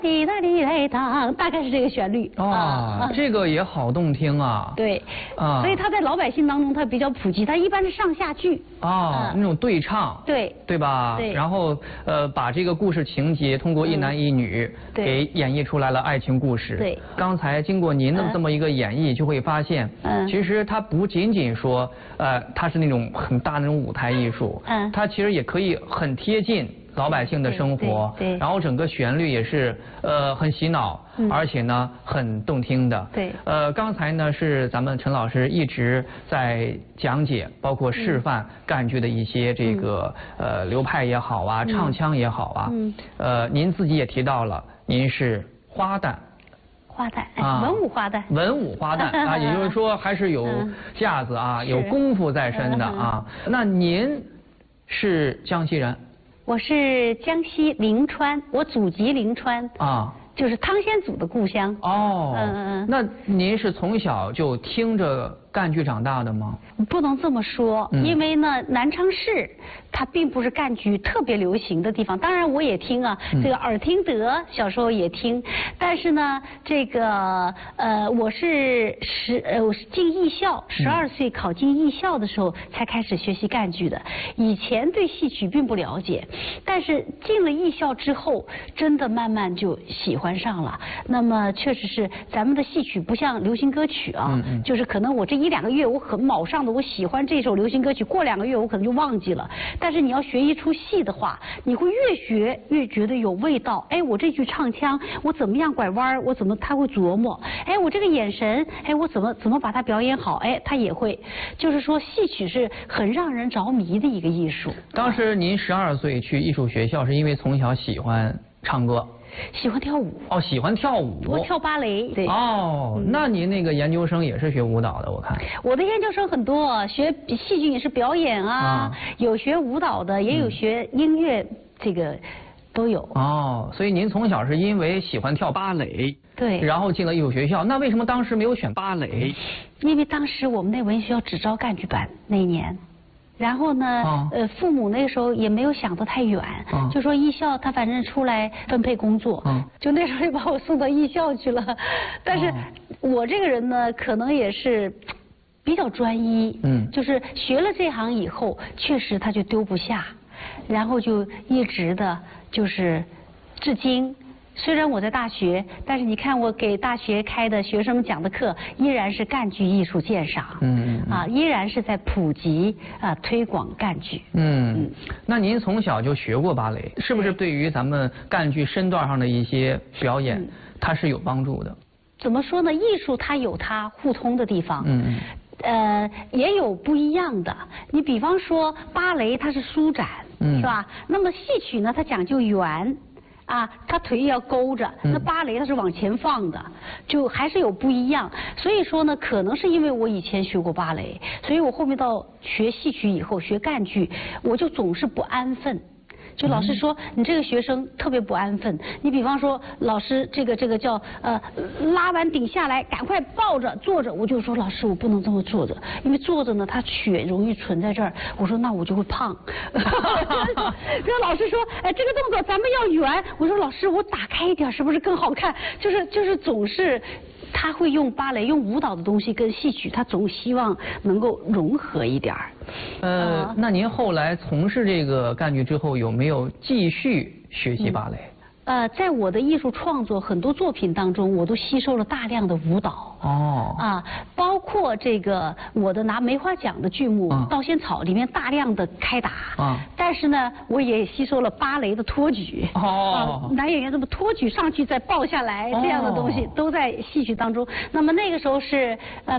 滴答滴答当，大概是这个旋律这个也好动听啊。 对所以它在老百姓当中它比较普及，它一般是上下句那种对唱，对吧？ 对。 然后把这个故事情节通过一男一女给演绎出来了爱情故事。 对。 刚才经过您的这么一个演绎，就会发现，其实它不仅仅说它是那种很大那种舞台艺术，它其实也可以很贴近老百姓的生活， 对， 然后整个旋律也是很洗脑，而且呢很动听的。 对， 刚才呢是咱们陈老师一直在讲解，包括示范赣剧的一些这个流派也好啊，唱腔也好啊。您自己也提到了，您是花旦。 花旦，文武花旦。 文武花旦啊，也就是说还是有架子啊，有功夫在身的啊。那您是江西人？ 我是江西临川，我祖籍临川就是汤显祖的故乡。 那您是从小就听着赣剧长大的吗？ 不能这么说，因为呢，南昌市它并不是赣剧特别流行的地方。当然我也听这个耳听得，小时候也听。但是呢，这个我是进艺校，12岁考进艺校的时候才开始学习赣剧的。以前对戏曲并不了解，但是进了艺校之后，真的慢慢就喜欢上了。那么确实是咱们的戏曲不像流行歌曲就是可能我这1-2个月我很卯上的，我喜欢这首流行歌曲，过2个月我可能就忘记了。但是你要学一出戏的话，你会越学越觉得有味道。我这句唱腔，我怎么样拐弯，我怎么他会琢磨。我这个眼神，我怎么把它表演好，他也会。就是说，戏曲是很让人着迷的一个艺术。 当时您12岁去艺术学校，是因为从小喜欢唱歌？ 喜欢跳舞。 喜欢跳舞。 我跳芭蕾。对。 那您那个研究生也是学舞蹈的，我看。 我的研究生很多，学戏剧也是表演有学舞蹈的，也有学音乐，这个都有。 所以您从小是因为喜欢跳芭蕾， 对， 然后进了艺术学校。那为什么当时没有选芭蕾？ 因为当时我们那文学校只招赣剧班那一年。然后呢，父母那个时候也没有想得太远，就说艺校他反正出来分配工作，就那时候就把我送到艺校去了。但是我这个人呢，可能也是比较专一，就是学了这行以后，确实他就丢不下，然后就一直的就是至今。虽然我在大学，但是你看我给大学开的学生们讲的课，依然是赣剧艺术鉴赏，依然是在普及推广赣剧。 那您从小就学过芭蕾，是不是对于咱们赣剧身段上的一些表演，它是有帮助的？ 怎么说呢？艺术它有它互通的地方。也有不一样的。你比方说芭蕾它是舒展，是吧？那么戏曲呢，它讲究圆。他腿要勾着，那芭蕾它是往前放的，就还是有不一样。所以说呢，可能是因为我以前学过芭蕾，所以我后面到学戏曲以后，学赣剧，我就总是不安分。就老师说你这个学生特别不安分。你比方说老师这个叫拉完顶下来，赶快抱着坐着，我就说老师我不能这么坐着，因为坐着呢它血容易存在这儿。我说那我就会胖。然后老师说这个动作咱们要圆。我说老师我打开一点是不是更好看？就是总是。他会用芭蕾、用舞蹈的东西跟戏曲，他总希望能够融合一点儿。 那您后来从事这个赣剧之后，有没有继续学习芭蕾？ 在我的艺术创作很多作品当中，我都吸收了大量的舞蹈。包括这个我的拿梅花奖的剧目《稻仙草》里面大量的开打。但是呢，我也吸收了芭蕾的托举。男演员这么托举上去再抱下来这样的东西都在戏曲当中。那么那个时候是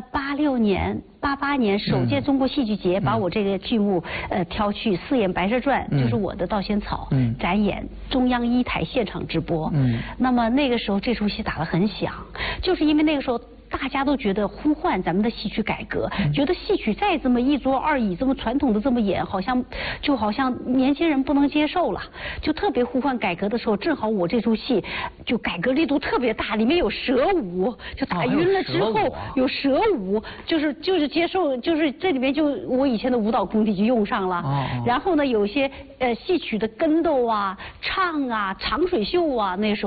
86年。88年首届中国戏剧节把我这个剧目挑去4演《白蛇传》，就是我的《稻仙草》展演，中央1台现场直播。那么那个时候这出戏打得很响，就是因为那个时候。大家都觉得呼唤咱们的戏曲改革，觉得戏曲再这么一桌二椅这么传统的这么演，好像年轻人不能接受了，就特别呼唤改革的时候，正好我这出戏就改革力度特别大，里面有蛇舞，就打晕了之后有蛇舞，就是接受，就是这里面就我以前的舞蹈功底就用上了。然后呢，有些戏曲的跟斗啊、唱啊、长水袖啊，那时候。